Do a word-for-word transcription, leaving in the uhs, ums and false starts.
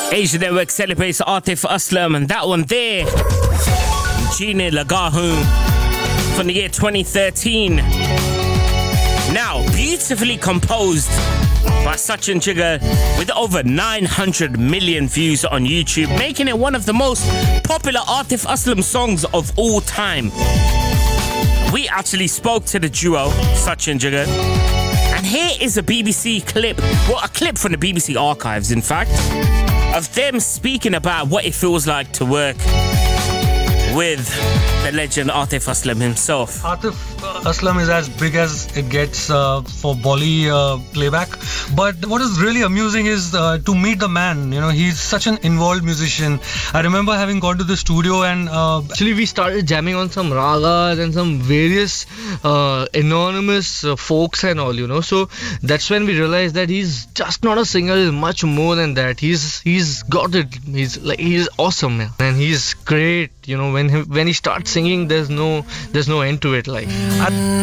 Asia Network celebrates Atif Aslam, and that one there, Jeene Laga Hoon, from the year twenty thirteen. Now, beautifully composed by Sachin Jigar with over nine hundred million views on YouTube, making it one of the most popular Atif Aslam songs of all time. We actually spoke to the duo, Sachin Jigar, and here is a B B C clip, well, a clip from the B B C archives, in fact, of them speaking about what it feels like to work with the legend Atif Aslam himself. Atif Aslam is as big as it gets uh, for Bolly uh, playback. But what is really amusing is uh, to meet the man. You know, he's such an involved musician. I remember having gone to the studio and uh, actually we started jamming on some ragas and some various uh, anonymous uh, folks and all, you know. So that's when we realized that he's just not a singer, he's much more than that. He's he's got it. He's like he's awesome, man. And he's great. You know, when he, when he starts singing, there's no there's no end to it. Like. I